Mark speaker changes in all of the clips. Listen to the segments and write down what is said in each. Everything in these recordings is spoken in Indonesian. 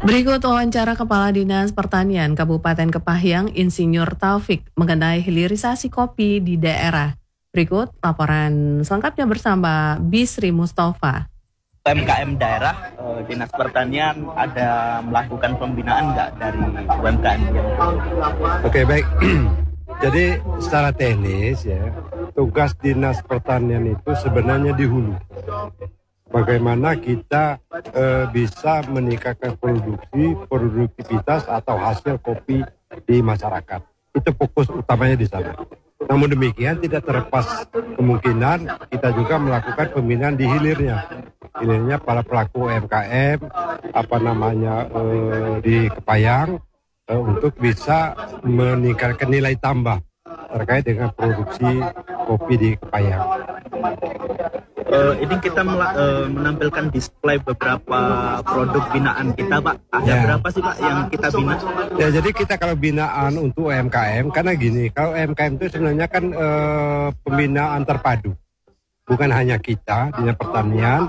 Speaker 1: Berikut wawancara Kepala Dinas Pertanian Kabupaten Kepahyang Insinyur Taufik mengenai hilirisasi kopi di daerah. Berikut laporan selengkapnya bersama Bisri Mustafa.
Speaker 2: UMKM daerah, Dinas Pertanian ada melakukan pembinaan nggak dari UMKM?
Speaker 3: Oke, baik. Jadi secara teknis ya, tugas Dinas Pertanian itu sebenarnya di hulu. Bagaimana kita bisa meningkatkan produktivitas atau hasil kopi di masyarakat. Itu fokus utamanya di sana. Namun demikian tidak terlepas kemungkinan kita juga melakukan pembinaan di hilirnya. Hilirnya para pelaku UMKM di Kepahyang untuk bisa meningkatkan nilai tambah terkait dengan produksi kopi di Kepahyang.
Speaker 2: Ini kita menampilkan display beberapa produk binaan kita, Pak. Ada berapa sih, Pak, yang kita bina?
Speaker 3: Ya, jadi kita kalau binaan untuk UMKM, karena gini, kalau UMKM itu sebenarnya kan pembinaan terpadu. Bukan hanya kita, Dinas Pertanian,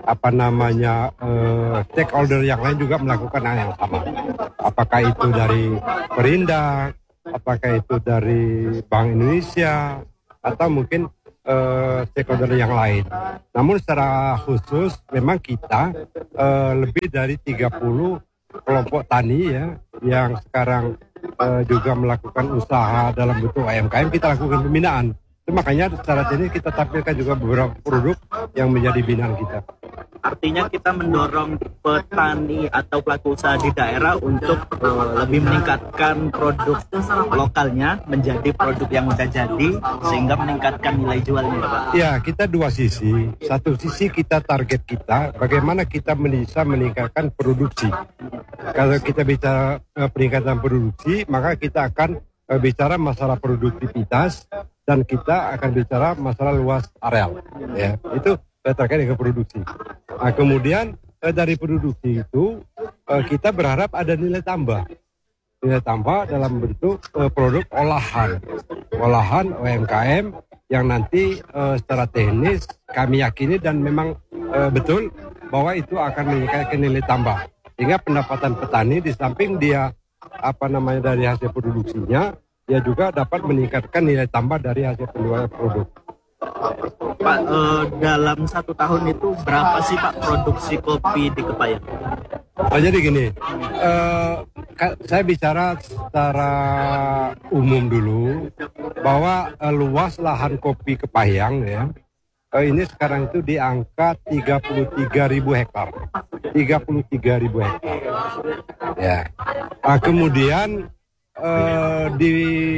Speaker 3: stakeholder yang lain juga melakukan hal yang sama. Apakah itu dari Perindak, apakah itu dari Bank Indonesia, atau mungkin stakeholder yang lain. Namun secara khusus memang kita lebih dari 30 kelompok tani ya yang sekarang juga melakukan usaha dalam bentuk UMKM, kita lakukan pembinaan. Itu makanya secara teknis kita tampilkan juga beberapa produk yang menjadi binaan kita.
Speaker 2: Artinya kita mendorong petani atau pelaku usaha di daerah untuk lebih meningkatkan produk lokalnya menjadi produk yang sudah jadi sehingga meningkatkan nilai jualnya, Pak.
Speaker 3: Ya, kita dua sisi. Satu sisi kita target kita bagaimana kita bisa meningkatkan produksi. Kalau kita bicara peningkatan produksi, maka kita akan bicara masalah produktivitas dan kita akan bicara masalah luas areal. Ya, itu terkait dengan produksi. Nah, kemudian dari produksi itu kita berharap ada nilai tambah dalam bentuk produk olahan UMKM yang nanti secara teknis kami yakini dan memang betul bahwa itu akan meningkatkan nilai tambah sehingga pendapatan petani di samping dia dari hasil produksinya, dia juga dapat meningkatkan nilai tambah dari hasil penjualan produk.
Speaker 2: Pak, dalam 1 tahun itu berapa sih, Pak, produksi kopi di Kepahyang?
Speaker 3: Jadi gini, saya bicara secara umum dulu bahwa luas lahan kopi Kepahyang ya, ini sekarang itu di angka 33.000 hektar. 33.000 hektar. Ya. Nah, kemudian di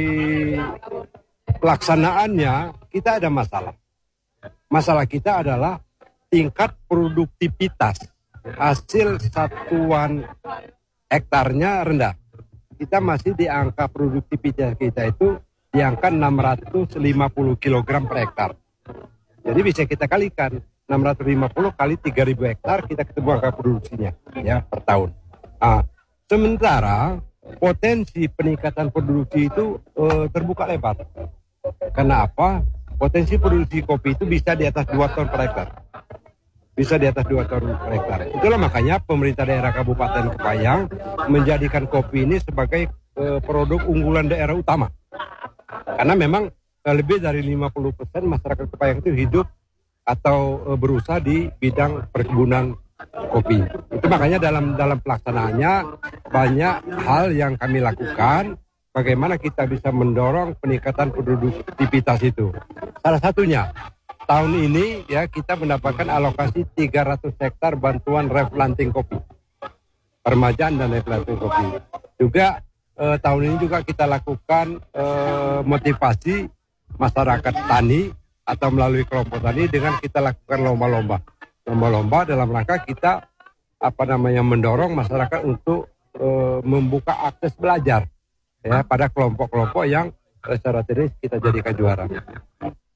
Speaker 3: pelaksanaannya kita ada masalah. Masalah kita adalah tingkat produktivitas hasil satuan hektarnya rendah. Kita masih di angka produktivitas kita itu di angka 650 kg per hektar. Jadi bisa kita kalikan 650 kali 3.000 hektar, kita ketemu angka produksinya ya per tahun. Nah, sementara potensi peningkatan produksi itu terbuka lebar. Karena apa? Potensi produksi kopi itu bisa di atas 2 ton per hektar. Bisa di atas 2 ton per hektar. Itulah makanya pemerintah daerah Kabupaten Kepahyang menjadikan kopi ini sebagai produk unggulan daerah utama. Karena memang lebih dari 50% masyarakat Kepahyang itu hidup atau berusaha di bidang perkebunan kopi. Itu makanya dalam pelaksanaannya banyak hal yang kami lakukan. Bagaimana kita bisa mendorong peningkatan produktivitas itu. Salah satunya, tahun ini ya kita mendapatkan alokasi 300 hektar bantuan replanting kopi. Permajaan dan replanting kopi. Juga tahun ini juga kita lakukan motivasi masyarakat tani atau melalui kelompok tani dengan kita lakukan lomba-lomba. Lomba-lomba dalam rangka kita mendorong masyarakat untuk membuka akses belajar ya pada kelompok-kelompok yang secara teknis kita jadikan juara.